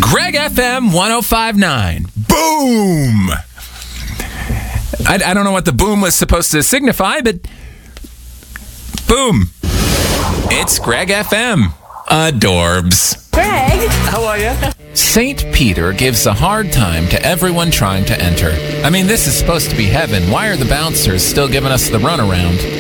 Greg FM 1059. Boom! I don't know what the boom was supposed to signify, but boom. It's Greg FM. Adorbs. Greg. How are you? St. Peter gives a hard time to everyone trying to enter. I mean, this is supposed to be heaven. Why are the bouncers still giving us the runaround?